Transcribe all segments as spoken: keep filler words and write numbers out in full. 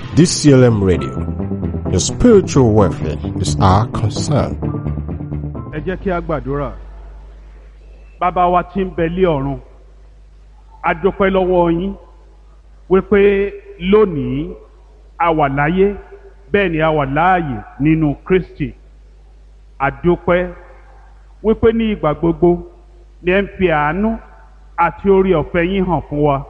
D C L M Radio. Your spiritual welfare is our concern. Ẹ jẹ́ kí a gbàdúrà. Bàbá wa tí ń bẹ lé ọ̀run, a dúpẹ́ lọ́wọ́ yín wípé lónìí a wà láyé bẹ́ẹ̀ ni a wà láàyè nínú Kristi. A dúpẹ́ wípé ní ìgbà gbogbo ni ẹ ń fi àánú àti orí ọ̀fẹ́ yín hàn fún wa.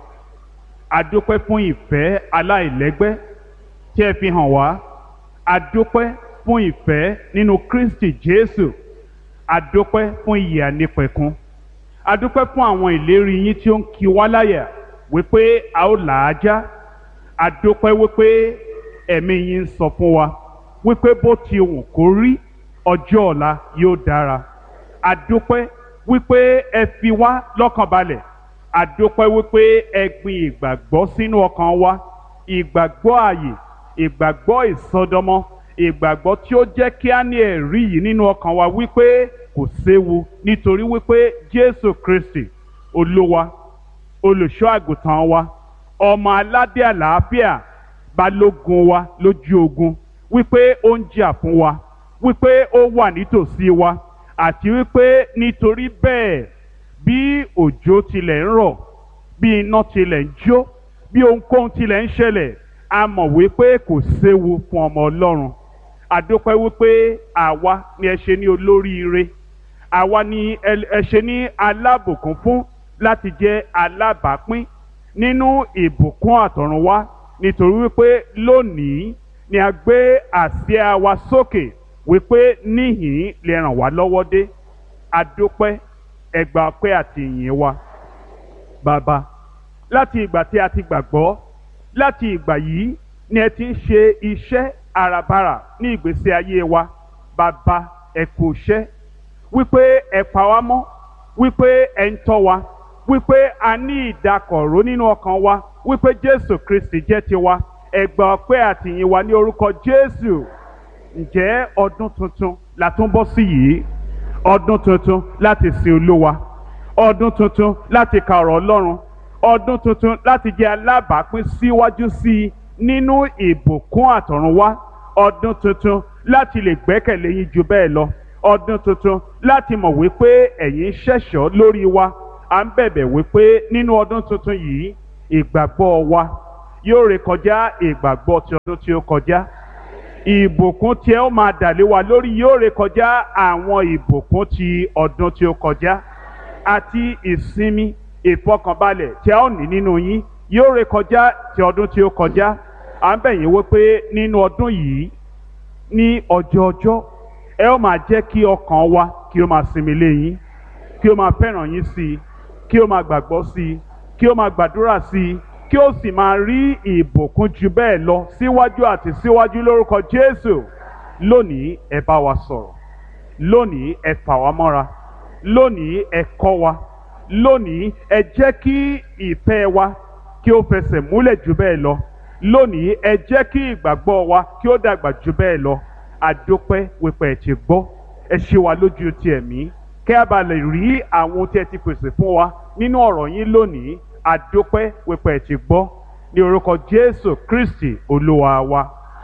A dúpẹ́ fún ìfẹ́ aláìlẹ́gbẹ́ tí ẹ fi hàn wá. A dúpẹ́ fún ìfẹ́ nínú Kristi Jésù. A dúpẹ́ fún ìyè ànípẹ̀kun. A dúpẹ́ fún àwọn ìlérí yín tí ó ń kì wá láyà wípé a ó là á já. A dúpẹ́ wípé ẹ̀mí yín ń sọ fún wa wípé bó ti wù kó rí ọjọ́ ọ̀la yóò dára. A dúpẹ́ wípé ẹ fi wá lọ́kàn balẹ̀. A dúpẹ́ wípé ẹ gbin ìgbàgbọ́ sínú ọkàn wa. Ìgbàgbọ́ ààyè, ìgbàgbọ́ ìsọdọmọ, ìgbàgbọ́ tí ó jẹ́ kí á ní ẹ̀rí yìí nínú ọkàn wa wípé kò séwu nítorí wípé Jésù Kristi Olúwa, olùṣọ́ àgùntàn wa, ọmọ aládé àlàáfíà, balógun wa lójú ogun, wípé ó ń jà fún wa, wípé ó wà nítòsí wa, àti wípé nítorí bẹ́ẹ̀ bí òjò tilẹ̀ ń rọ̀, bí iná tilẹ̀ ń jó, bí ohunkóhun tilẹ̀ ń ṣẹlẹ̀, a mọ̀ wípé kò séwu fún ọmọ Ọlọ́run. A dúpẹ́ wípé àwa ni ẹ ṣe ní olóríire, àwa ni ẹ ṣe ní alábùkún fún láti jẹ́ alábàápín nínú ìbùkún àtọ̀runwá, nítorí wípé lónìí ni a gbé àsíá wa sókè wípé níhìn lè ràn wá lọ́wọ́ dé. A dúpẹ́, ẹ gbà ọpẹ́ àti ìyìn wa. Bàbá, láti ìgbà tí a ti gbàgbọ́, láti ìgbà yìí ni ẹ ti ń ṣe iṣẹ́ àràbarà ní ìgbésí ayé wa. Bàbá, ẹ kú iṣẹ́, wípé ẹ pa wá mọ́, wípé ẹ ń tọ́ wa, wípé a ní ìdákọ̀ró nínú ọkàn wa, wípé Jésù Kristi jẹ́ tiwa. Ẹ gbà ọpẹ́ àti ìyìn wa ní orúkọ Jésù. Ǹjẹ́ ọdún tuntun la tún bọ́ sí yìí? Ọdún tuntun láti sin Olúwa, ọdún tuntun láti ka ọ̀rọ̀ Ọlọ́run, ọdún tuntun láti jẹ́ alábàápín síwájú sí i nínú ìbùkún àtọ̀runwá, ọdún tuntun láti lè gbẹ́kẹ̀lé yín ju bẹ́ẹ̀ lọ, ọdún tuntun láti mọ̀ wípé ẹ̀yin ṣẹ̀ṣọ́ lórí wa. À ń bẹ̀bẹ̀ wípé nínú ọdún tuntun yìí ìgbàgbọ́ wa yóò rékọjá ìgbàgbọ́ ti ọdún tí ó kọjá. Ìbùkún tí ẹ ó máa dà lé wa lórí yóò rékọjá àwọn ìbùkún ti ọdún tí ó kọjá, àti ìsinmi ìfọkànbalẹ̀ tí a ó ní nínú yín yóò rékọjá ti ọdún tí ó kọjá. À ń bẹ̀ yín wípé nínú ọdún yìí ní ọjọ́ ọjọ́ ẹ ó máa jẹ́ kí ọkàn wa kí ó máa sinmi lé yín, kí ó máa fẹ́ràn yín sí i, kí ó máa gbàgbọ́ sí i, kí ó máa gbàdúrà sí i, kí ó sì máa rí ìbùkún ju bẹ́ẹ̀ lọ síwájú àti síwájú lórúkọ Jésù. Lónìí ẹ bá wa sọ̀rọ̀, lónìí ẹ fà wá mọ́ra, lónìí ẹ kọ́ wa, lónìí ẹ jẹ́ kí ìfẹ́ wa kí ó fẹsẹ̀ múlẹ̀ ju bẹ́ẹ̀ lọ, lónìí ẹ jẹ́ kí ìgbàgbọ́ wa kí ó dàgbà ju bẹ́ẹ̀ lọ. A dúpẹ́ wípé ẹ ti gbọ́, ẹ ṣe wa lójú ti ẹ̀mí kí a bá lè rí àwọn tí ẹ ti pèsè fún wa nínú ọ̀rọ̀ yín lónìí. A dúpẹ́ wípé ẹ ti gbọ́, ní orúkọ Jésù Kristi Olúwa wa.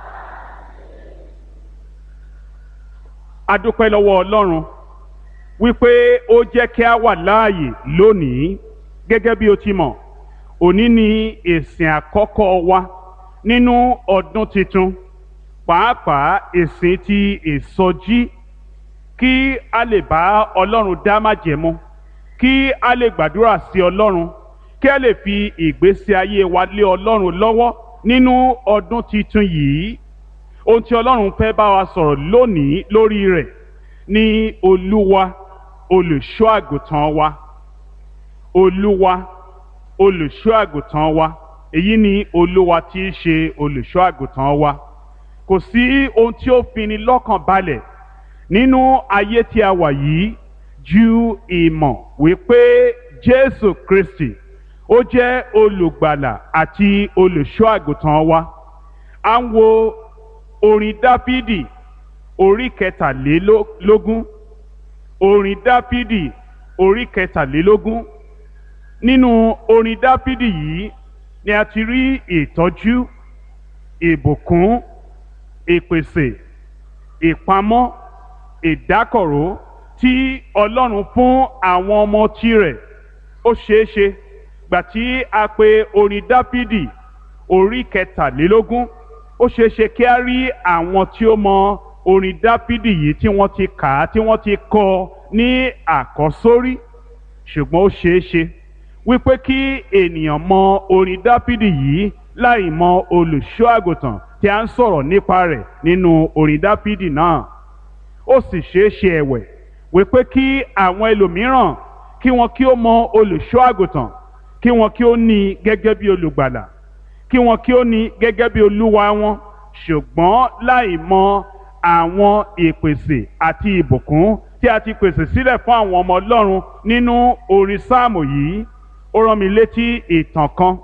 A dúpẹ́ lọ́wọ́ Ọlọ́run wípé ó jẹ́ kí a wà láàyè lónìí. Gẹ́gẹ́ bí o ti mọ̀, òní ni ìsìn àkọ́kọ́ wa nínú ọdún tuntun, pàápàá ìsìn ti ìsọjí, kí a lè bá Ọlọ́run dá májẹ̀mú, kí a lè gbàdúrà sí Ọlọ́run, kí a lè fi ìgbésí ayé wa lé Ọlọ́run lọ́wọ́ nínú ọdún tuntun yìí. Ohun tí Ọlọ́run fẹ́ bá wa sọ̀rọ̀ lónìí lórí rẹ̀ ni Olúwa, olùṣọ́ àgùntàn wa. Olúwa, olùṣọ́ àgùntàn wa. Èyí ni Olúwa tí í ṣe olùṣọ́ àgùntàn wa. Kò sí ohun tí ó fini lọ́kàn balẹ̀ nínú ayé tí a wà yìí ju ìmọ̀ wípé Jésù Kristi ó jẹ́ olùgbàlà àti olùṣọ́ àgùntàn wa. À ń wo orin Dáfídì orí kẹtàlélógún, orin Dáfídì orí kẹtàlélógún. Nínú orin Dáfídì yìí ni a ti rí ìtọ́jú ìbùkún, ìpèsè, ìpamọ́, ìdákọ̀ró tí Ọlọ́run fún àwọn ọmọ tirẹ̀. Ó ṣeéṣe gbà tí a pe orin Dáfídì orí kẹtàlélógún, ó ṣeéṣe kí a rí àwọn tí ó mọ orin Dáfídì yìí tí wọ́n ti kà á, tí wọ́n ti kọ ní àkọ́sórí. Ṣùgbọ́n ó ṣeéṣe wípé kí ènìyàn mọ orin Dáfídì yìí láì mọ olùṣọ́ àgùntàn tí a ń sọ̀rọ̀ nípa rẹ̀ nínú orin Dáfídì náà. Ó sì ṣeéṣe ẹ̀wẹ̀ wípé kí àwọn ẹlòmíràn kí wọn kí ó mọ olùṣọ́ àgùntàn, kí wọn kí ó ní i gẹ́gẹ́ bí olùgbàlà, kí wọn kí ó ní i gẹ́gẹ́ bí olúwa wọn, ṣùgbọ́n láì mọ àwọn ìpèsè àti ìbùkún tí a ti pèsè sílẹ̀ fún àwọn ọmọ Ọlọ́run nínú orin sáàmù yìí. Ó rán mi létí ìtàn kan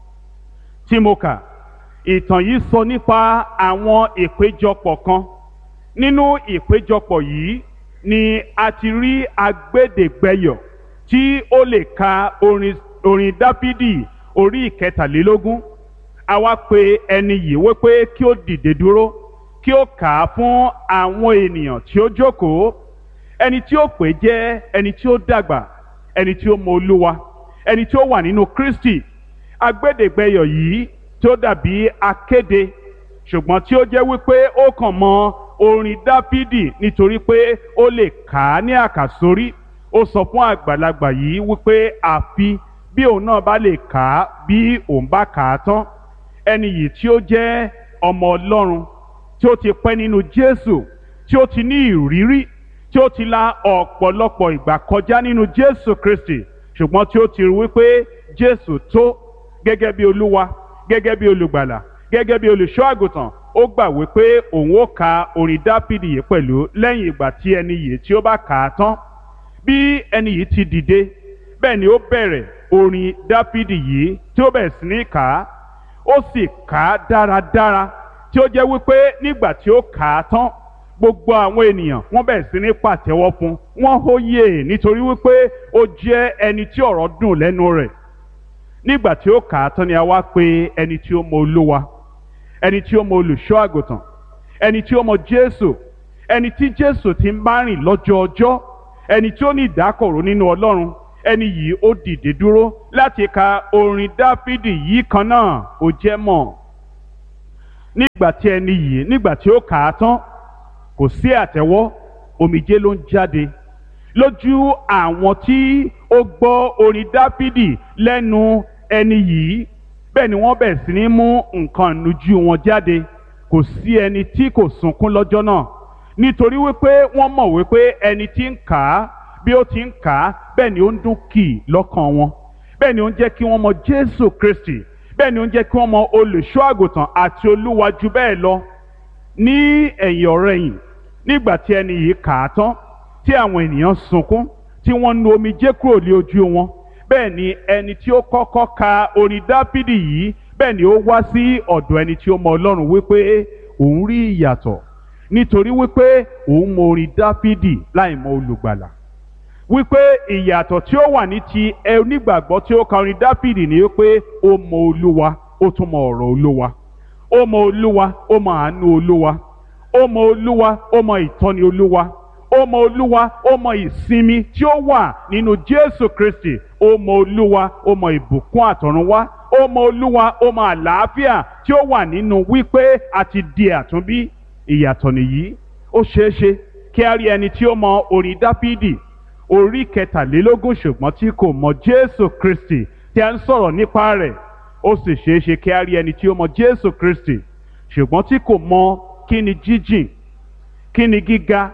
tí mo kà. Ìtàn yìí sọ nípa àwọn ìpéjọpọ̀ kan. Nínú ìpéjọpọ̀ yìí ni a ti rí agbẹ́dẹ̀gbẹ́yọ̀ tí ó lè ka orin orin Dáfídì orí ìkẹtàlélógún. A wá pe ẹni yìí wípé kí ó dìde dúró kí ó kà á fún àwọn ènìyàn tí ó jókòó. Ẹni tí ó pè jẹ́ ẹni tí ó dàgbà, ẹni tí ó mọ Olúwa, ẹni tí ó wà nínú Kristi. Agbẹ́dẹ̀gbẹ́yọ̀ yìí tí ó dàbí akéde, ṣùgbọ́n tí ó jẹ́ wípé ó kàn mọ orin Dáfídì nítorí pé ó lè kà á ní àkàsórí. Ó sọ fún àgbàlagbà yìí wípé àfi bí òun náà bá lè kà á bí òun bá kà á tán. Ẹni yìí tí ó jẹ́ ọmọ Ọlọ́run, tí ó ti pẹ́ nínú Jésù, tí ó ti ní ìrírí, tí ó ti la ọ̀pọ̀lọpọ̀ ìgbà kọjá nínú Jésù Kristi, ṣùgbọ́n tí ó ti rí wípé Jésù tó gẹ́gẹ́ bí Olúwa, gẹ́gẹ́ bí olùgbàlà, gẹ́gẹ́ bí olùṣọ́ àgùntàn. Ó gbà wípé òun ó ka orin Dáfídì yìí pẹ̀lú lẹ́yìn ìgbà tí ẹni yìí tí ó bá kà á tán. Bí ẹni yìí ti dìde, bẹ́ẹ̀ ni ó bẹ̀rẹ̀ orin Dáfídì yìí tí ó bẹ̀rẹ̀ sí ní kà á. Ó sì kà á dáradára tí ó jẹ́ wípé nígbà tí ó kà á tán, gbogbo àwọn ènìyàn wọ́n bẹ̀rẹ̀ sí ní pàtẹ́wọ́ fún, wọ́n hóyè nítorí wípé ó jẹ́ ẹni tí ọ̀rọ̀ dùn lẹ́nu rẹ̀. Nígbà tí ó kà á tán ni a wá pe ẹni tí ó mọ Olúwa, ẹni tí ó mọ olùṣọ́ àgùntàn, ẹni tí ó mọ Jésù, ẹni tí Jésù ti ń bá rìn lọ́jọ́ ọjọ́, ẹni tí ó ní ìdákọ̀ró nínú Ọlọ́run. Ẹni yìí ó dìde dúró láti ka orin Dáfídì yìí kan náà. Ó jẹ́ mọ̀ nígbà tí ẹni yìí nígbà tí ó kà á tán, kò sí àtẹ́wọ́, omijé ló ń jáde lójú àwọn tí ó gbọ́ orin Dáfídì lẹ́nu ẹni yìí. Bẹ́ẹ̀ ni wọ́n bẹ̀rẹ̀ sí ní mú nǹkan ìnujú wọn jáde. Kò sí ẹni tí kò sunkún lọ́jọ́ náà, nítorí wípé wọ́n mọ̀ wípé ẹni tí ń kà á, bí ó ti ń kà á, bẹ́ẹ̀ ni ó ń dún kì lọ́kàn wọn. Bẹ́ẹ̀ ni ó ń jẹ́ kí wọ́n mọ Jésù Kristi. Bẹ́ẹ̀ ni ó ń jẹ́ kí wọ́n mọ olùṣọ́ àgùntàn àti Olúwa jù bẹ́ẹ̀ lọ. Ní ẹ̀yìn ọ̀rẹ̀yìn, nígbà tí ẹni yìí kà á tán, tí àwọn ènìyàn sunkún, tí wọ́n nu omijé kúrò ní ojú wọn, bẹ́ẹ̀ ni ẹni tí ó kọ́kọ́ ka orin Dáfídì yìí, bẹ́ẹ̀ ni ó wá sí ọ̀dọ̀ ẹni tí ó mọ Ọlọ́run wípé òun rí ìyàtọ̀, nítorí wípé òun mọ orin Dáfídì láì mọ olùgbàlà. Wípé ìyàtọ̀ tí ó wà ní ti onígbàgbọ́ tí ó ka orin Dáfídì ni wípé ó mọ Olúwa, ó tún mọ ọ̀rọ̀ Olúwa. Ó mọ Olúwa, ó mọ àánú Olúwa. Ó mọ Olúwa, ó mọ ìtọ́ni Olúwa. Ó mọ Olúwa, ó mọ ìsinmi tí ó wà nínú Jésù Kristi. Ó mọ Olúwa, ó mọ ìbùkún àtọ̀runwá. Ó mọ Olúwa, ó mọ àlàáfíà tí ó wà nínú wípé a ti di àtúnbí. Ìyàtọ̀ nìyí. Ó ṣeéṣe kí a rí ẹni tí ó mọ orin Dáfídì orí kẹtàlélógún ṣùgbọ́n tí kò mọ Jésù Kristi tí a ń sọ̀rọ̀ nípa rẹ̀. Ó sì ṣeéṣe kí a rí ẹni tí ó mọ Jésù Kristi ṣùgbọ́n tí kò mọ kí ni jíjìn, kí ni gíga,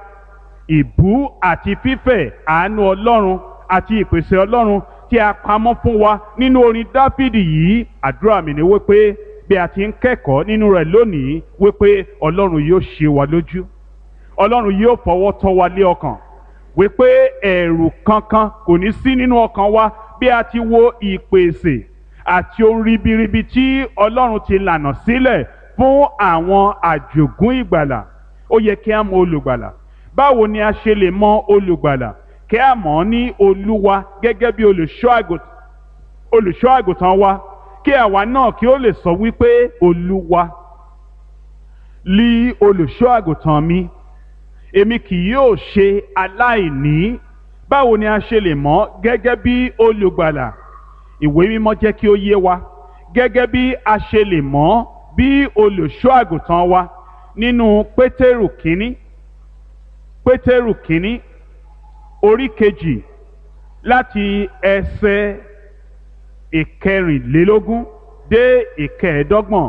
ìbú àti fífẹ̀ àánú Ọlọ́run àti ìpèsè Ọlọ́run tí a pamọ́ fún wa nínú orin Dáfídì yìí. Àdúrà mi ni wípé bí a ti ń kẹ́kọ̀ọ́ nínú rẹ̀ lónìí, wípé Ọlọ́run yóò ṣe wa lójú, Ọlọ́run yóò fọwọ́ tọ́ wa lé ọkàn, wípé ẹ̀rù kankan kò ní sí nínú ọkàn wa bí a ti wo ìpèsè àti ohun ribiribi tí Ọlọ́run ti lànà sílẹ̀ fún àwọn àjògún ìgbàlà. Ó yẹ kí a mọ olùgbàlà. Báwo ni a ṣe lè mọ olùgbàlà? Kí a mọ̀ ọ́ ní Olúwa gẹ́gẹ́ bí olùṣọ́ àgùntàn wa, kí àwa náà kí ó lè sọ wípé Olúwa lí olùṣọ́ àgùntàn mi, èmi kì yóò ṣe aláìní. Báwo ni a ṣe lè mọ̀ gẹ́gẹ́ bí olùgbàlà? Ìwé mímọ́ jẹ́ kí ó yé wa gẹ́gẹ́ bí a ṣe lè mọ̀ bí olùṣọ́ àgùntàn wa nínú Pétérù kínní Pétérù kínní orí kejì láti ẹsẹ̀ ìkẹrìnlélógún dé ìkẹẹ̀ẹ́dọ́gbọ̀n.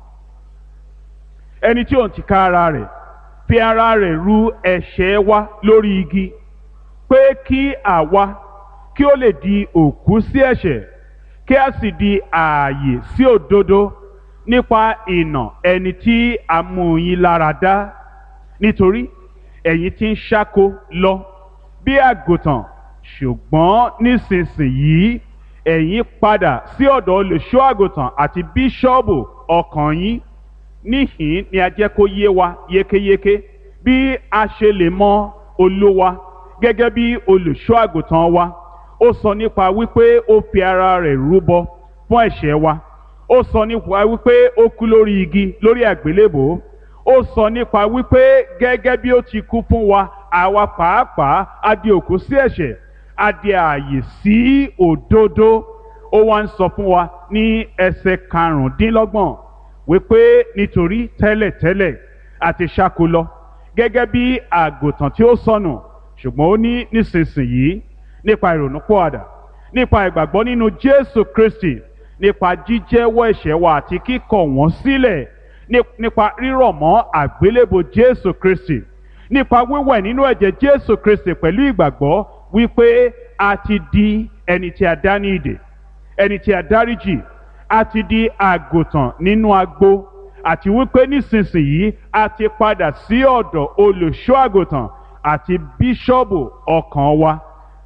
Ẹni tí òun tìka ara rẹ̀ fi ara rẹ̀ ru ẹ̀ṣẹ̀ wa lórí igi, pé kí àwa kí ó lè di òkú sí ẹ̀ṣẹ̀, kí a sì di ààyè sí òdodo, nípa ìnà ẹni tí a mú yín lára dá. Nítorí ẹ̀yin ti ń ṣáko lọ bí àgùntàn, ṣùgbọ́n nísinsìnyí ẹ̀yin padà sí ọ̀dọ̀ olùṣọ́ àgùntàn àti bíṣọ́ọ̀bù ọkàn yín. Níhìn ni a jẹ́ kó yé wa yékéyéké bí a ṣe lè mọ Olúwa gẹ́gẹ́ bí olùṣọ́ àgùntàn wa. Ó sọ nípa wípé ó fi ara rẹ̀ rúbọ fún ẹ̀ṣẹ̀ wa. Ó sọ nípa wípé ó kú lórí igi lórí àgbélébòó. Ó sọ nípa wípé gẹ́gẹ́ bí ó ti kú fún wa, àwa pàápàá a di òkú sí ẹ̀ṣẹ̀, a di ààyè sí òdodo. Ó wá ń sọ fún wa ní ẹsẹ̀ karùndínlọ́gbọ̀n wípé nítorí tẹ́lẹ̀tẹ́lẹ̀ a ti ṣáko lọ gẹ́gẹ́ bí àgùntàn tí ó sọnù, ṣùgbọ́n ó ní nísinsìnyí nípa ìrònúpìwàdà, nípa ìgbàgbọ́ nínú Jésù Kristi, nípa jíjẹ́wọ́ ẹ̀ṣẹ̀ wa àti kíkọ̀ wọ́n sílẹ̀, nípa rírọ̀ mọ́ àgbélébò Jésù Kristi, nípa wíwẹ̀ nínú ẹ̀jẹ̀ Jésù Kristi pẹ̀lú ìgbàgbọ́ wípé a ti di ẹni tí a dá ní ìdè, ẹni tí a dáríjì, a ti di àgùntàn nínú agbo, àti wípé nísinsìnyí a ti padà sí ọ̀dọ̀ olùṣọ́ àgùntàn àti bíṣọ́ọ̀bù ọkàn wa.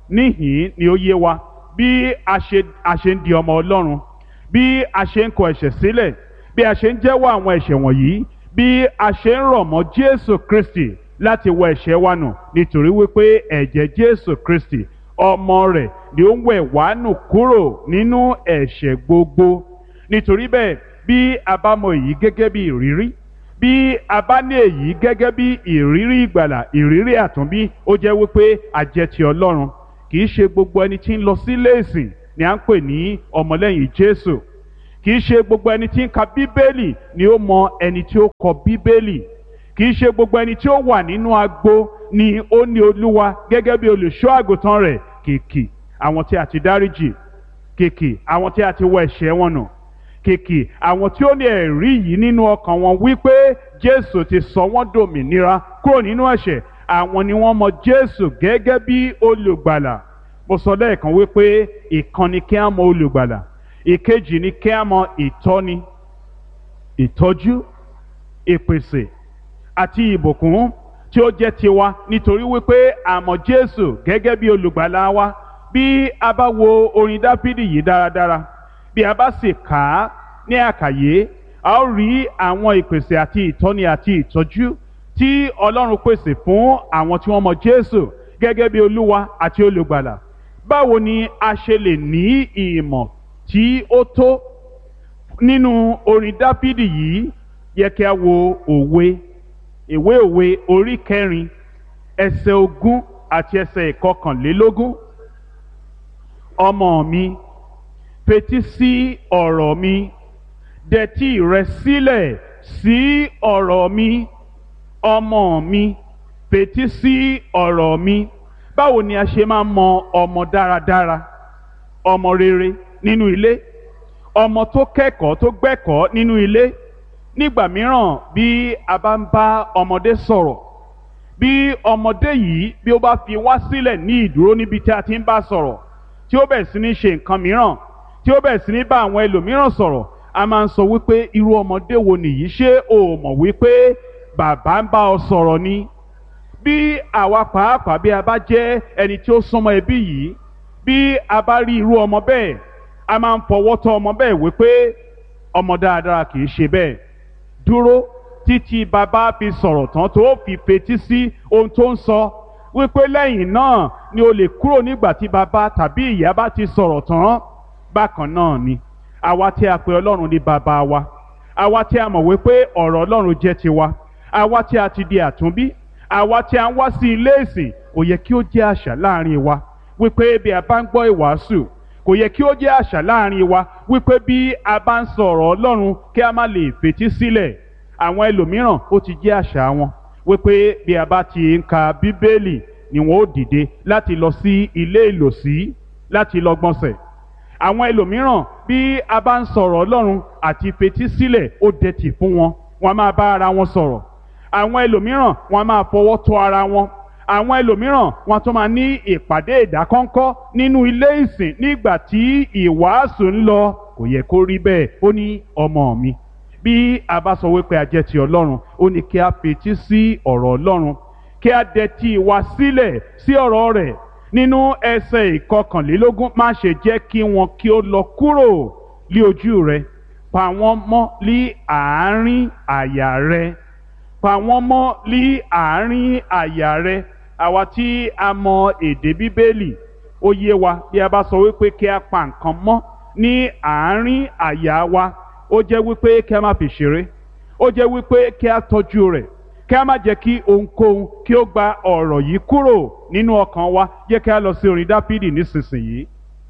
Níhìn ni ó yé wa bí a ṣe a ṣe ń di ọmọ Ọlọ́run, bí a ṣe ń kọ ẹ̀ṣẹ̀ sílẹ̀, bí a ṣe ń jẹ́wọ́ àwọn ẹ̀ṣẹ̀ wọ̀nyí, bí a ṣe ń rọ̀ mọ́ Jésù Kristi láti wẹ ẹ̀ṣẹ̀ wa nù, nítorí wípé ẹ̀jẹ̀ Jésù Kristi ọmọ rẹ̀ ni ó ń wẹ̀ wá nù kúrò nínú ẹ̀ṣẹ̀ gbogbo. Nítorí bẹ́ẹ̀, bí a bá mọ èyí gẹ́gẹ́ bí ìrírí, bí a bá ní èyí gẹ́gẹ́ bí ìrírí ìgbàlà, ìrírí àtúnbí, ó jẹ́ wípé a jẹ́ ti Ọlọ́run. Kì í ṣe gbogbo ẹni tí ń lọ sílé ìsìn ni à ń pè ní ọmọlẹ́yìn Jésù. Kì í ṣe gbogbo ẹni tí ń ka Bíbélì ni ó mọ ẹni tí ó kọ Bíbélì. Kì í ṣe gbogbo ẹni tí ó wà nínú agbo ni ó ní Olúwa gẹ́gẹ́ bí olùṣọ́ àgùntàn rẹ̀. Kìkì àwọn tí a ti dáríjì, kìkì àwọn tí a ti wẹ ẹ̀ṣẹ̀ wọn nù, kìkì àwọn tí ó ní ẹ̀rí yìí nínú ọkàn wọn wípé Jésù ti sọ wọ́n dòmìnira kúrò nínú ẹ̀ṣẹ̀. Àwọn ni wọ́n mọ Jésù gẹ́gẹ́ bí olùgbàlà. Mo sọ lẹ́ẹ̀kan wípé ìkan ni kí á mọ olùgbàlà, ìkejì ni kí á mọ ìtọ́ni, ìtọ́jú, ìpèsè àti ìbùkún tí ó jẹ́ tiwa, nítorí wípé a mọ Jésù gẹ́gẹ́ bí olùgbàlà wa. Bí a bá wo orin Dáfídì yìí dáradára, bí a bá sì kà á ní àkàyé, a ó rí àwọn ìpèsè àti ìtọ́ni àti ìtọ́jú tí Ọlọ́run pèsè fún àwọn tí wọ́n mọ Jésù gẹ́gẹ́ bí Olúwa àti olùgbàlà. Báwo ni a ṣe lè ní ìmọ̀ tí ó tó nínú orin Dáfídì yìí? Yẹ kí a wo òwe, ìwé òwe orí kẹrin ẹsẹ̀ ogún àti ẹsẹ̀ ìkọkànlélógún. Ọmọ mi, fetí sí ọ̀rọ̀ mi, dẹtí rẹ sílẹ̀ sí ọ̀rọ̀ mi. Ọmọ mi, fetí sí ọ̀rọ̀ mi. Báwo ni a ṣe máa mọ ọmọ dáradára, ọmọ rere nínú ilé, ọmọ tó kẹ́kọ̀ọ́ tó gbẹ́kọ̀ọ́ nínú ilé? Nígbà mìíràn bí a bá ń bá ọmọdé sọ̀rọ̀, bí ọmọdé yìí bí ó bá fi wá sílẹ̀ ní ìdúró níbi tí a ti ń bá sọ̀rọ̀, tí ó bẹ̀rẹ̀ sí ní ṣe nǹkan mìíràn, tí ó bẹ̀rẹ̀ sí ní bá àwọn ẹlòmíràn sọ̀rọ̀, a máa ń sọ wípé irú ọmọdé wo nìyí? Ṣé o mọ̀ wípé bàbá ń bá ọ sọ̀rọ̀ ni? Bí àwa pàápàá bí a bá jẹ́ ẹni tí ó súnmọ́ ẹbí yìí, bí a bá rí irú ọmọ bẹ́ẹ̀, a máa ń fọwọ́ tọ́ ọmọ bẹ́ẹ̀ wípé ọmọ dáadáa kì í ṣe bẹ́ẹ̀. Dúró títí bàbá fi sọ̀rọ̀ tán tó fi fetí sí ohun tó ń sọ, wípé lẹ́yìn náà ni o lè kúrò nígbà tí bàbá tàbí ìyá bá ti sọ̀rọ̀ tán. Bákan náà ni àwa tí a pè Ọlọ́run ní bàbá wa, àwa tí a mọ̀ wípé ọ̀rọ̀ Ọlọ́run jẹ́ tiwa, àwa tí a ti di àtúnbí, àwa tí a ń wá sí ilé ìsìn, kò yẹ kí ó jẹ́ àṣà láàrin wa wípé bí a bá ń gbọ́ ìwàásù, kò yẹ kí ó jẹ́ àṣà láàrin wa wípé bí a bá ń sọ ọ̀rọ̀ Ọlọ́run kí a má lè fetí sílẹ̀. Àwọn ẹlòmíràn ó ti jẹ́ àṣà wọn wípé bí a bá ti ń ka Bíbélì ni wọn ó dìde láti lọ sí ilé ìlòsí láti lọ gbọ̀nsẹ̀. Àwọn ẹlòmíràn bí a bá ń sọ̀rọ̀ Ọlọ́run àti fetí sílẹ̀ ó dẹ̀tì fún wọn, wọn máa bá ara wọn sọ̀rọ̀. Àwọn ẹlòmíràn wọn máa fọwọ́ tọ́ ara wọn. Àwọn ẹlòmíràn wọn tún máa ní ìpàdé ìdákọ́ńkọ́ nínú ilé ìsìn nígbà tí ìwàásù ń lọ. Kò yẹ kó rí bẹ́ẹ̀. Ó ní ọmọ mi, bí a bá sọ wípé a jẹ́ ti Ọlọ́run, ó ní kí a fetí sí ọ̀rọ̀ Ọlọ́run, kí a dẹ̀tí wa sílẹ̀ sí ọ̀rọ̀ rẹ̀. Nínú ẹsẹ̀ ìkọkànlélógún, má ṣe jẹ́ kí wọn kí ó lọ kúrò lí ojú rẹ, pa wọ́n mọ́ lí àárín àyà rẹ, pa wọ́n mọ́ lí àárín àyà rẹ. Àwa tí a mọ èdè Bíbélì, ó yé wa bí a bá sọ wípé kí a pa nǹkan mọ́ ní àárín àyà wa, ó jẹ́ wípé kí a má fi ṣeré, ó jẹ́ wípé kí a tọ́jú rẹ̀, kí a má jẹ́ kí ohunkóhun kí ó gba ọ̀rọ̀ yìí kúrò nínú ọkàn wa. Jẹ́ kí a lọ sí orin Dáfídì nísinsìnyí.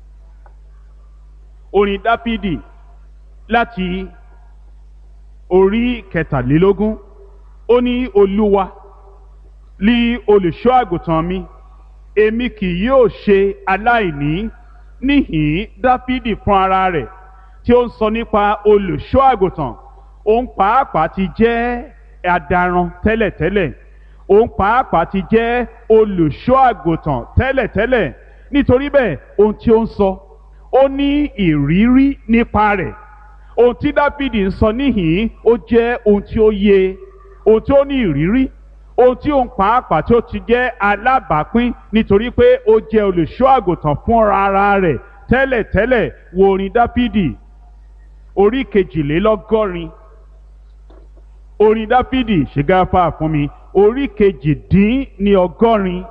Orin Dáfídì láti orí kẹtàlélógún. Ó ní, Olúwa lí olùṣọ́ àgùntàn mi, èmi kì yóò ṣe aláìní. Níhìn-ín Dáfídì fún ara rẹ̀ tí ó ń sọ nípa olùṣọ́ àgùntàn. Òun pàápàá ti jẹ́ adaran tẹ́lẹ̀tẹ́lẹ̀, òun pàápàá ti jẹ́ olùṣọ́ àgùntàn tẹ́lẹ̀tẹ́lẹ̀. Nítorí bẹ́ẹ̀ ohun tí ó ń sọ, ó ní ìrírí nípa rẹ̀. Ohun tí Dáfídì ń sọ níhìn-ín ó jẹ́ ohun tí ó yé, ohun tí ó ní ìrírí, ohun tí òun pàápàá tí ó ti jẹ́ alábàápín, nítorí pé ó jẹ́ olùṣọ́ àgùntàn fúnra ara rẹ̀ tẹ́lẹ̀tẹ́lẹ̀. Wo orin Dáfídì orí kejìlélọ́gọ́rin. Orin Dáfídì, ṣe gáfárà fún mi, orí kejìdín ní ọgọ́rin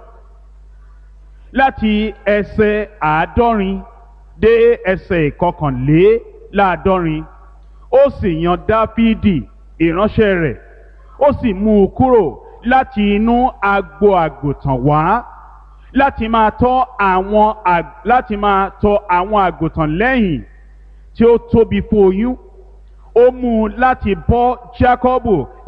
láti ẹsẹ̀ àádọ́rin dé ẹsẹ̀ ìkọkànléláàádọ́rin. Ó sì yan Dáfídì ìránṣẹ́ rẹ̀, ó sì mú un kúrò láti inú agbo àgùntàn wá láti máa tọ́ àwọn láti máa tọ́ àwọn àgùntàn lẹ́yìn tí ó tóbi fún oyún. Ó mú un láti bọ́ Jákọ́bù